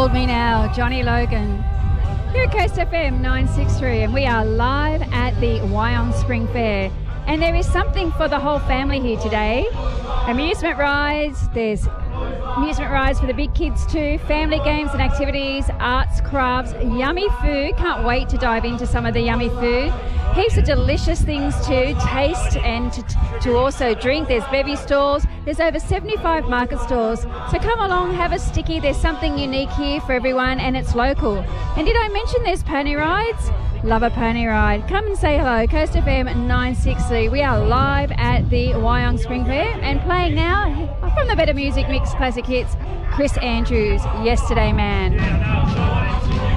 Hold Me Now, Johnny Logan. Here at Coast FM 963, and we are live at the Wyong Spring Fair. And there is something for the whole family here today. Amusement rides, there's amusement rides for the big kids too, family games and activities, arts, crafts, yummy food. Can't wait to dive into some of the yummy food. Heaps of delicious things to taste and to also drink. There's bevy stalls. There's over 75 market stalls. So come along, have a sticky. There's something unique here for everyone and it's local. And did I mention there's pony rides? Love a pony ride. Come and say hello. Coast FM 960. We are live at the Wyong Spring Fair and playing now from the Better Music Mix Classic Hits, Chris Andrews, Yesterday Man.